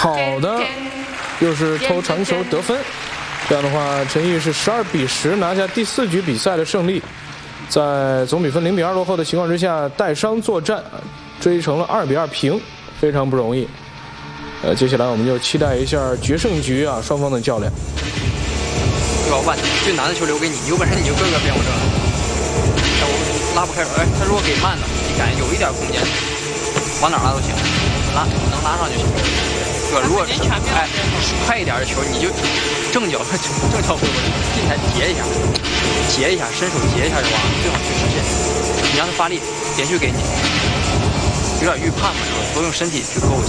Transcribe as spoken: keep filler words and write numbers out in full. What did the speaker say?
好的，又是偷长球得分。这样的话，陈毅是十二比十拿下第四局比赛的胜利。在总比分零比二落后的情况之下，带伤作战，追成了二比二平，非常不容易。呃，接下来我们就期待一下决胜局啊，双方的较量。 对吧？我把最难的球留给你，你有本事你就个个变我这。哎，我拉不开手，哎，他如果给慢的，你感觉有一点空间，往哪拉都行，拉能拉上就行。对吧？如果是哎快一点的球，你就正脚正脚挥过去，进台截一下，截一下，伸手截一下就完了，最好去直线。你让他发力，连续给你，有点预判嘛，是吧？多用身体去勾一下。